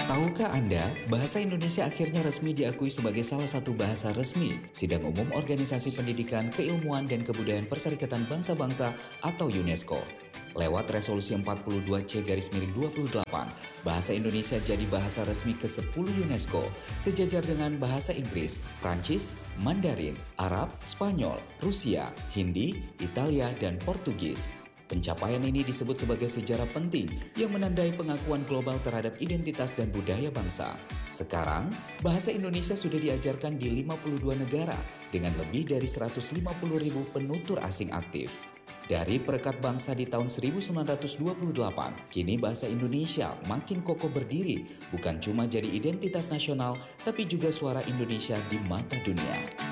Tahukah Anda, bahasa Indonesia akhirnya resmi diakui sebagai salah satu bahasa resmi Sidang Umum Organisasi Pendidikan, Keilmuan, dan Kebudayaan Perserikatan Bangsa-Bangsa atau UNESCO. Lewat resolusi 42C/28, bahasa Indonesia jadi bahasa resmi ke-10 UNESCO, sejajar dengan bahasa Inggris, Prancis, Mandarin, Arab, Spanyol, Rusia, Hindi, Italia, dan Portugis. Pencapaian ini disebut sebagai sejarah penting yang menandai pengakuan global terhadap identitas dan budaya bangsa. Sekarang, bahasa Indonesia sudah diajarkan di 52 negara dengan lebih dari 150.000 penutur asing aktif. Dari Perekat Bangsa di tahun 1928, kini bahasa Indonesia makin kokoh berdiri, bukan cuma jadi identitas nasional, tapi juga suara Indonesia di mata dunia.